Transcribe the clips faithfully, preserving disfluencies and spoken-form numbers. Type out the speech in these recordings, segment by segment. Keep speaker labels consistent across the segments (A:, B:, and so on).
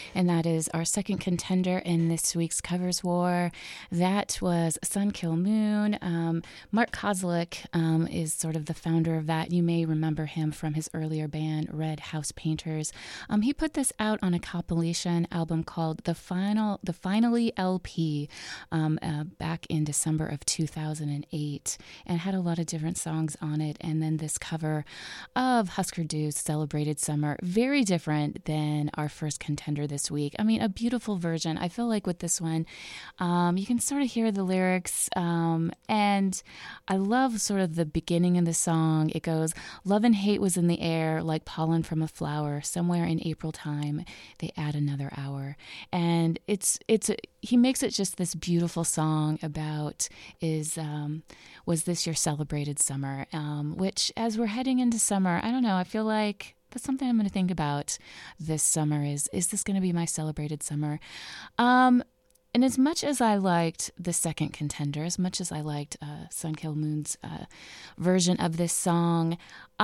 A: and that is our second contender in this week's Covers War. That was Sun Kil Moon. Um, Mark Kozelek um, is sort of the founder of that. You may remember him from his earlier band, Red House Painters. Um, he put this out on a compilation album called The Final, The Finally L P um, uh, back in December of two thousand eight, and had a lot of different songs on it. And then this cover of Husker Du's Celebrated Summer, very different than our first contender this week. I mean, a beautiful version. I feel like with this one, um, you can sort of hear the lyrics, um, and I love sort of the beginning of the song. It goes, "Love and hate was in the air like pollen from a flower. Somewhere in April time, they add another hour." And it's it's a, he makes it just this beautiful song about is um, was this your celebrated summer? Um, which, as we're heading into summer, I don't know. I feel like that's something I'm going to think about this summer. Is is this going to be my celebrated summer? Um, and as much as I liked the second contender, as much as I liked uh, Sun Kil Moon's uh, version of this song,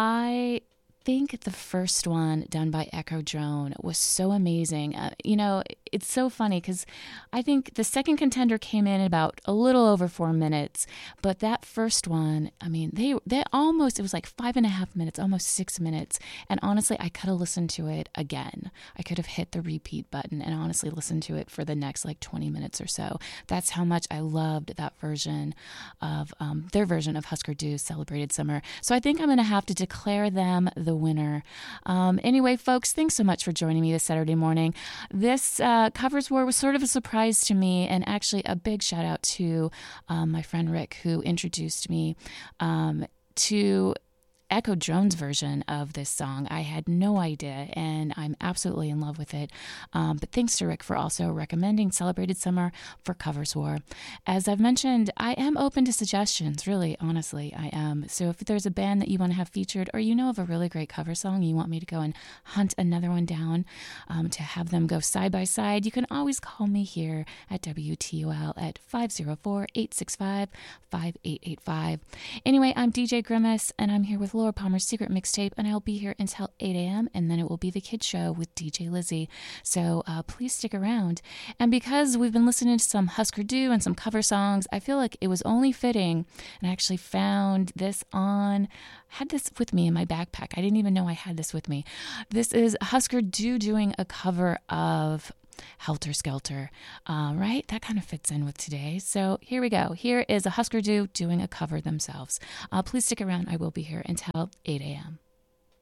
A: I think the first one done by Echo Drone was so amazing. Uh, you know, it's so funny because I think the second contender came in about a little over four minutes, but that first one, I mean, they they almost, it was like five and a half minutes, almost six minutes. And honestly, I could have listened to it again. I could have hit the repeat button and honestly listened to it for the next like twenty minutes or so. That's how much I loved that version of um, their version of Husker Du's Celebrated Summer. So I think I'm going to have to declare them the winner. Um, anyway, folks, thanks so much for joining me this Saturday morning. This uh, Covers War was sort of a surprise to me, and actually a big shout out to um, my friend Rick, who introduced me um, to Echo Drone's version of this song. I had no idea, and I'm absolutely in love with it. Um, but thanks to Rick for also recommending Celebrated Summer for Covers War. As I've mentioned, I am open to suggestions, really, honestly, I am. So if there's a band that you want to have featured, or you know of a really great cover song, you want me to go and hunt another one down um, to have them go side by side, you can always call me here at W T O L at five oh four, eight six five, five eight eight five. Anyway, I'm D J Grimace, and I'm here with Laura Palmer's Secret Mixtape, and I'll be here until eight a.m., and then it will be the Kids Show with D J Lizzie. So uh, please stick around. And because we've been listening to some Husker Du and some cover songs, I feel like it was only fitting, and I actually found this on, had this with me in my backpack. I didn't even know I had this with me. This is Husker Du doing a cover of Helter Skelter, uh, right? That kind of fits in with today. So here we go. Here is a Husker Du doing a cover themselves. Uh, please stick around. I will be here until eight a.m.